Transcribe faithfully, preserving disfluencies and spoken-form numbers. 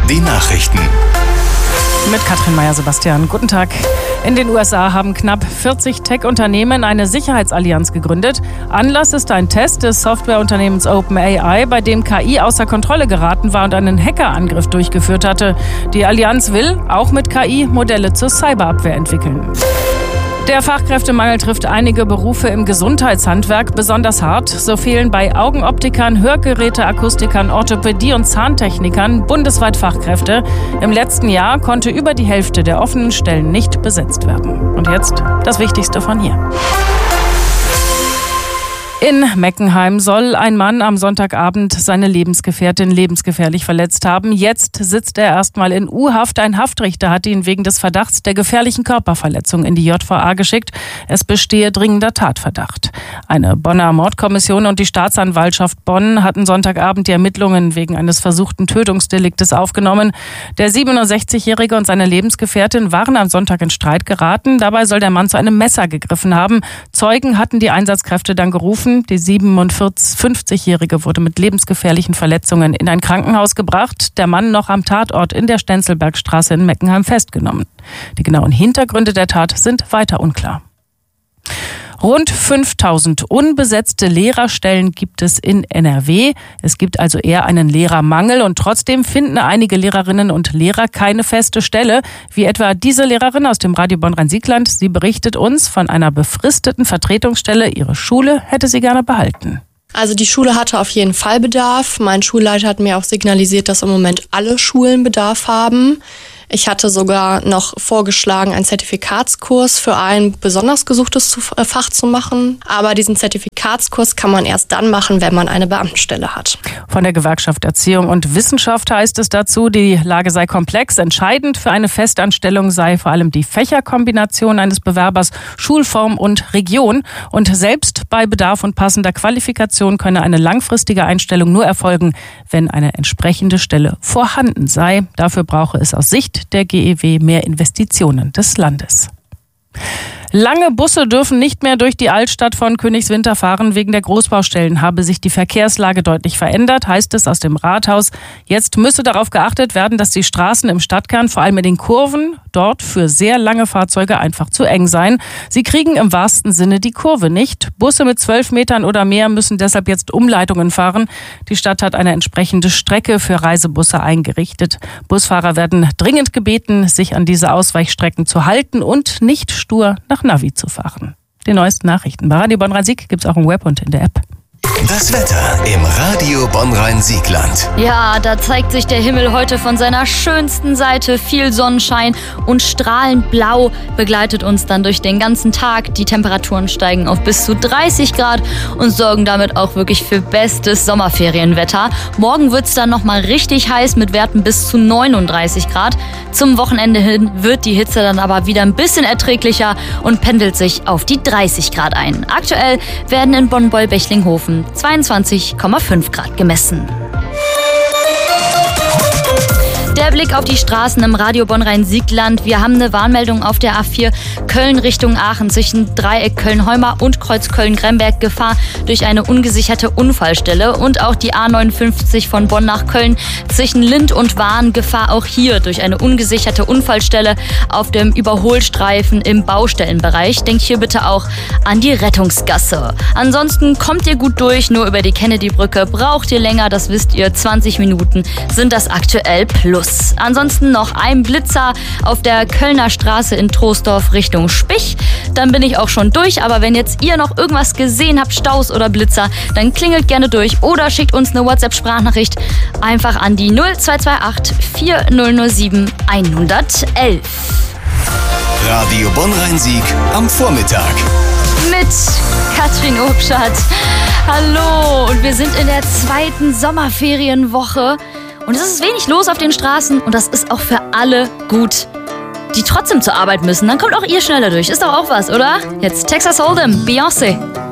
die Nachrichten. Mit Katrin Meyer-Sebastian. Guten Tag. In den U S A haben knapp vierzig Tech-Unternehmen eine Sicherheitsallianz gegründet. Anlass ist ein Test des Softwareunternehmens OpenAI, bei dem K I außer Kontrolle geraten war und einen Hackerangriff durchgeführt hatte. Die Allianz will, auch mit K I, Modelle zur Cyberabwehr entwickeln. Der Fachkräftemangel trifft einige Berufe im Gesundheitshandwerk besonders hart. So fehlen bei Augenoptikern, Hörgeräteakustikern, Orthopädie- und Zahntechnikern bundesweit Fachkräfte. Im letzten Jahr konnte über die Hälfte der offenen Stellen nicht besetzt werden. Und jetzt das Wichtigste von hier. In Meckenheim soll ein Mann am Sonntagabend seine Lebensgefährtin lebensgefährlich verletzt haben. Jetzt sitzt er erstmal in U-Haft. Ein Haftrichter hat ihn wegen des Verdachts der gefährlichen Körperverletzung in die J V A geschickt. Es bestehe dringender Tatverdacht. Eine Bonner Mordkommission und die Staatsanwaltschaft Bonn hatten Sonntagabend die Ermittlungen wegen eines versuchten Tötungsdeliktes aufgenommen. Der siebenundsechzigjährige und seine Lebensgefährtin waren am Sonntag in Streit geraten. Dabei soll der Mann zu einem Messer gegriffen haben. Zeugen hatten die Einsatzkräfte dann gerufen. Die siebenundfünfzigjährige wurde mit lebensgefährlichen Verletzungen in ein Krankenhaus gebracht. Der Mann noch am Tatort in der Stenzelbergstraße in Meckenheim festgenommen. Die genauen Hintergründe der Tat sind weiter unklar. Rund fünftausend unbesetzte Lehrerstellen gibt es in N R W. Es gibt also eher einen Lehrermangel und trotzdem finden einige Lehrerinnen und Lehrer keine feste Stelle, wie etwa diese Lehrerin aus dem Radio Bonn-Rhein-Siegland. Sie berichtet uns von einer befristeten Vertretungsstelle. Ihre Schule hätte sie gerne behalten. Also die Schule hatte auf jeden Fall Bedarf. Mein Schulleiter hat mir auch signalisiert, dass im Moment alle Schulen Bedarf haben. Ich hatte sogar noch vorgeschlagen, einen Zertifikatskurs für ein besonders gesuchtes Fach zu machen. Aber diesen Zertifikatskurs kann man erst dann machen, wenn man eine Beamtenstelle hat. Von der Gewerkschaft Erziehung und Wissenschaft heißt es dazu, die Lage sei komplex. Entscheidend für eine Festanstellung sei vor allem die Fächerkombination eines Bewerbers, Schulform und Region. Und selbst bei Bedarf und passender Qualifikation könne eine langfristige Einstellung nur erfolgen, wenn eine entsprechende Stelle vorhanden sei. Dafür brauche es aus Sicht der G E W mehr Investitionen des Landes. Lange Busse dürfen nicht mehr durch die Altstadt von Königswinter fahren. Wegen der Großbaustellen habe sich die Verkehrslage deutlich verändert, heißt es aus dem Rathaus. Jetzt müsse darauf geachtet werden, dass die Straßen im Stadtkern, vor allem in den Kurven, dort für sehr lange Fahrzeuge einfach zu eng seien. Sie kriegen im wahrsten Sinne die Kurve nicht. Busse mit zwölf Metern oder mehr müssen deshalb jetzt Umleitungen fahren. Die Stadt hat eine entsprechende Strecke für Reisebusse eingerichtet. Busfahrer werden dringend gebeten, sich an diese Ausweichstrecken zu halten und nicht stur nach Navi zu fahren. Die neuesten Nachrichten bei Radio Bonn-Rhein-Sieg gibt es auch im Web und in der App. Das Wetter im Radio Bonn-Rhein-Siegland. Ja, da zeigt sich der Himmel heute von seiner schönsten Seite. Viel Sonnenschein und strahlend blau begleitet uns dann durch den ganzen Tag. Die Temperaturen steigen auf bis zu dreißig Grad und sorgen damit auch wirklich für bestes Sommerferienwetter. Morgen wird es dann nochmal richtig heiß mit Werten bis zu neununddreißig Grad. Zum Wochenende hin wird die Hitze dann aber wieder ein bisschen erträglicher und pendelt sich auf die dreißig Grad ein. Aktuell werden in Bonn-Bollbechlinghofen zweiundzwanzig Komma fünf Grad gemessen. Der Blick auf die Straßen im Radio Bonn-Rhein-Siegland. Wir haben eine Warnmeldung auf der A vier Köln Richtung Aachen zwischen Dreieck Köln-Heumar und Kreuz Köln-Gremberg. Gefahr durch eine ungesicherte Unfallstelle. Und auch die A neunundfünfzig von Bonn nach Köln zwischen Lind und Wahn. Gefahr auch hier durch eine ungesicherte Unfallstelle auf dem Überholstreifen im Baustellenbereich. Denkt hier bitte auch an die Rettungsgasse. Ansonsten kommt ihr gut durch, nur über die Kennedy-Brücke braucht ihr länger, das wisst ihr, zwanzig Minuten sind das aktuell plus. Ansonsten noch ein Blitzer auf der Kölner Straße in Troisdorf Richtung Spich. Dann bin ich auch schon durch, aber wenn jetzt ihr noch irgendwas gesehen habt, Staus oder Blitzer, dann klingelt gerne durch oder schickt uns eine WhatsApp-Sprachnachricht einfach an die null zwei zwei acht vier null null sieben eins eins eins. Radio Bonn-Rhein-Sieg am Vormittag. Mit Katrin Obschat. Hallo, und wir sind in der zweiten Sommerferienwoche. Und es ist wenig los auf den Straßen und das ist auch für alle gut, die trotzdem zur Arbeit müssen. Dann kommt auch ihr schneller durch. Ist doch auch was, oder? Jetzt Texas Hold'em, Beyoncé.